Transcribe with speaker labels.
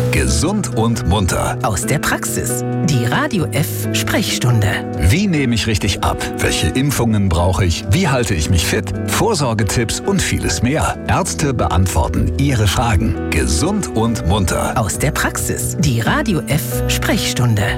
Speaker 1: Gesund und munter.
Speaker 2: Aus der Praxis. Die Radio F Sprechstunde.
Speaker 1: Wie nehme ich richtig ab? Welche Impfungen brauche ich? Wie halte ich mich fit? Vorsorgetipps und vieles mehr. Ärzte beantworten Ihre Fragen. Gesund und munter.
Speaker 2: Aus der Praxis. Die Radio F Sprechstunde.